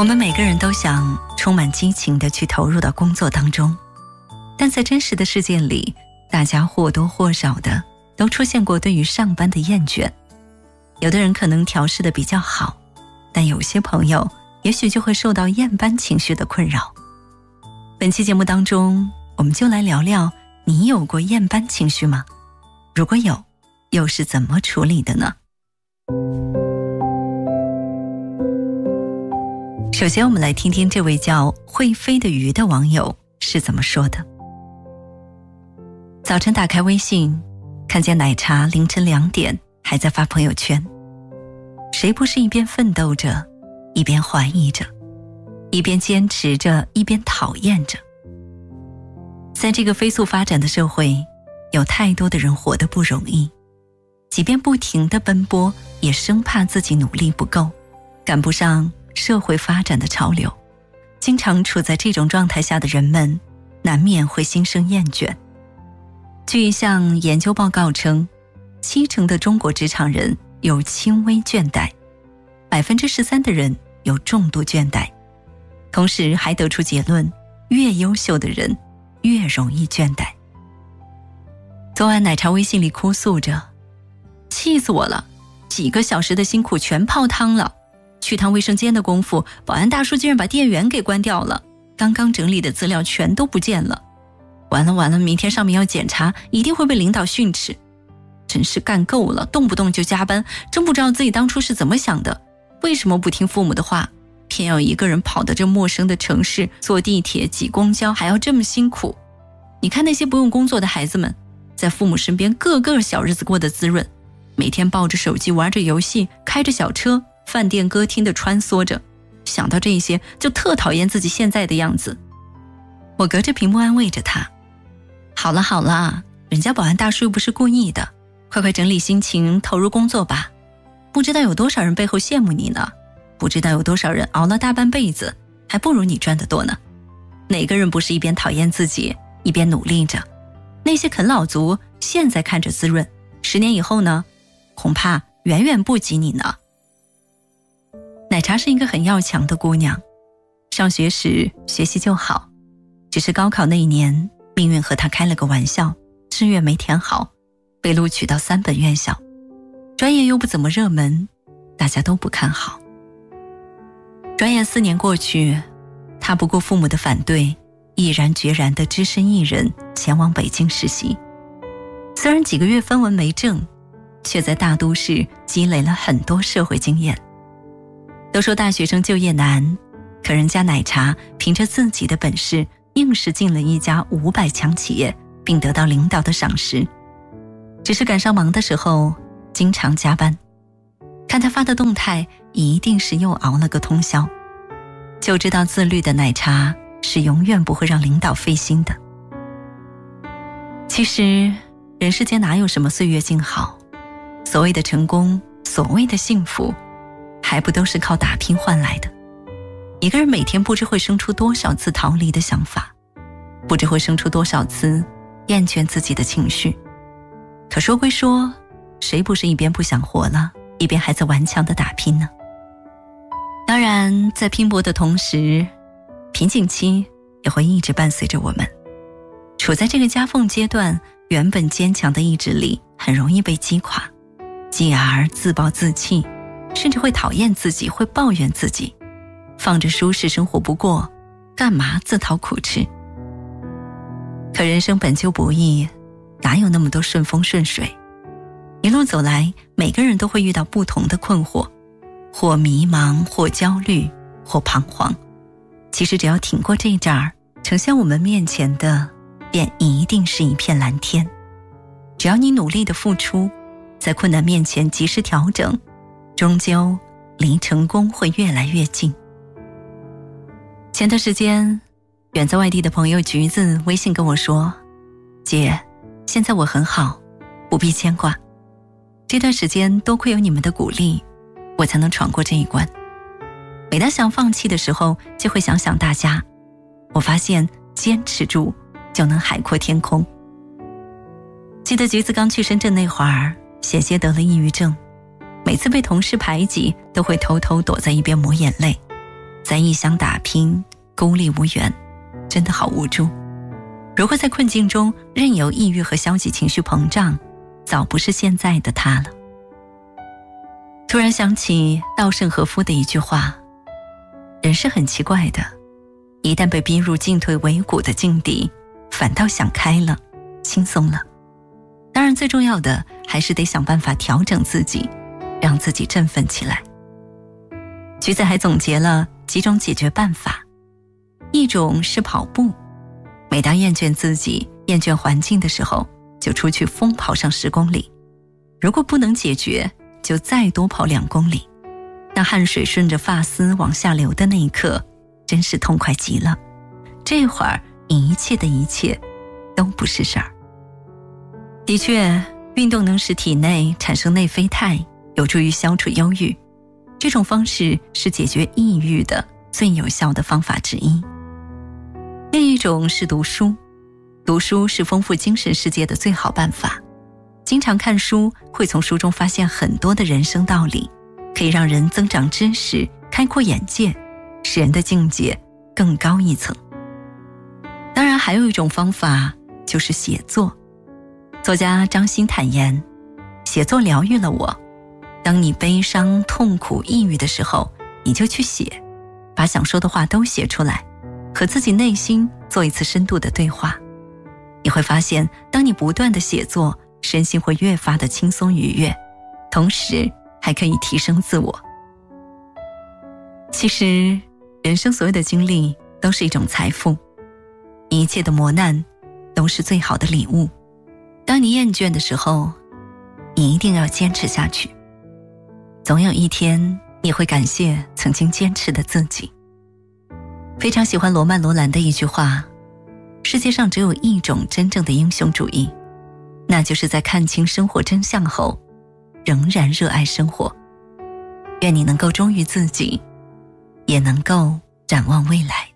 我们每个人都想充满激情地去投入到工作当中，但在真实的世界里，大家或多或少的都出现过对于上班的厌倦。有的人可能调试得比较好，但有些朋友也许就会受到厌班情绪的困扰。本期节目当中，我们就来聊聊，你有过厌班情绪吗？如果有，又是怎么处理的呢？首先我们来听听这位叫会飞的鱼的网友是怎么说的。早晨打开微信，看见奶茶凌晨2点还在发朋友圈，谁不是一边奋斗着，一边怀疑着，一边坚持着，一边讨厌着。在这个飞速发展的社会，有太多的人活得不容易，即便不停地奔波，也生怕自己努力不够，赶不上社会发展的潮流。经常处在这种状态下的人们，难免会心生厌倦。据一项研究报告称，70%的中国职场人有轻微倦怠，13%的人有重度倦怠。同时还得出结论，越优秀的人越容易倦怠。昨晚奶茶微信里哭诉着，气死我了，几个小时的辛苦全泡汤了。去趟卫生间的功夫，保安大叔竟然把电源给关掉了，刚刚整理的资料全都不见了。完了，明天上面要检查，一定会被领导训斥。真是干够了，动不动就加班，真不知道自己当初是怎么想的，为什么不听父母的话，偏要一个人跑到这陌生的城市，坐地铁挤公交还要这么辛苦。你看那些不用工作的孩子们，在父母身边个个小日子过得滋润，每天抱着手机玩着游戏，开着小车，饭店歌厅的穿梭着，想到这些就特讨厌自己现在的样子。我隔着屏幕安慰着他，好了，人家保安大叔又不是故意的，快整理心情，投入工作吧。不知道有多少人背后羡慕你呢，不知道有多少人熬了大半辈子，还不如你赚得多呢。哪个人不是一边讨厌自己，一边努力着？那些啃老族现在看着滋润，10年以后呢，恐怕远远不及你呢。奶茶是一个很要强的姑娘，上学时学习就好，只是高考那一年，命运和她开了个玩笑，志愿没填好，被录取到3本院校，专业又不怎么热门，大家都不看好。转眼4年过去，她不顾父母的反对，毅然决然地只身一人前往北京实习。虽然几个月分文没挣，却在大都市积累了很多社会经验。都说大学生就业难，可人家奶茶凭着自己的本事，硬是进了一家500强企业，并得到领导的赏识。只是赶上忙的时候，经常加班。看他发的动态，一定是又熬了个通宵。就知道自律的奶茶是永远不会让领导费心的。其实，人世间哪有什么岁月静好？所谓的成功，所谓的幸福，还不都是靠打拼换来的。一个人每天不知会生出多少次逃离的想法，不知会生出多少次厌倦自己的情绪。可说归说，谁不是一边不想活了，一边还在顽强地打拼呢？当然，在拼搏的同时，瓶颈期也会一直伴随着我们。处在这个夹缝阶段，原本坚强的意志力很容易被击垮，继而自暴自弃，甚至会讨厌自己，会抱怨自己，放着舒适生活不过，干嘛自讨苦吃？可人生本就不易，哪有那么多顺风顺水？一路走来，每个人都会遇到不同的困惑，或迷茫，或焦虑，或彷徨。其实只要挺过这一阵儿，呈现我们面前的便一定是一片蓝天。只要你努力的付出，在困难面前及时调整，终究离成功会越来越近。前段时间，远在外地的朋友橘子微信跟我说，姐，现在我很好，不必牵挂。这段时间多亏有你们的鼓励，我才能闯过这一关。每当想放弃的时候，就会想想大家，我发现坚持住就能海阔天空。记得橘子刚去深圳那会儿，险些得了抑郁症，每次被同事排挤，都会偷偷躲在一边抹眼泪， 在异乡打拼，孤立无援，真的好无助。如果在困境中任由抑郁和消极情绪膨胀，早不是现在的他了。突然想起稻盛和夫的一句话，人是很奇怪的，一旦被逼入进退维谷的境地，反倒想开了，轻松了。当然最重要的还是得想办法调整自己，让自己振奋起来。橘子还总结了几种解决办法，一种是跑步，每当厌倦自己、厌倦环境的时候，就出去疯跑上10公里，如果不能解决，就再多跑2公里。当汗水顺着发丝往下流的那一刻，真是痛快极了。这会儿一切的一切都不是事儿。的确，运动能使体内产生内啡肽，有助于消除忧郁。这种方式是解决抑郁的最有效的方法之一。另一种是读书，读书是丰富精神世界的最好办法。经常看书，会从书中发现很多的人生道理，可以让人增长知识，开阔眼界，使人的境界更高一层。当然还有一种方法，就是写作。作家张欣坦言，写作疗愈了我。当你悲伤、痛苦、抑郁的时候，你就去写，把想说的话都写出来，和自己内心做一次深度的对话。你会发现，当你不断的写作，身心会越发的轻松愉悦，同时还可以提升自我。其实，人生所有的经历都是一种财富，一切的磨难都是最好的礼物。当你厌倦的时候，你一定要坚持下去。总有一天，你会感谢曾经坚持的自己。非常喜欢罗曼·罗兰的一句话，世界上只有一种真正的英雄主义，那就是在看清生活真相后，仍然热爱生活。愿你能够忠于自己，也能够展望未来。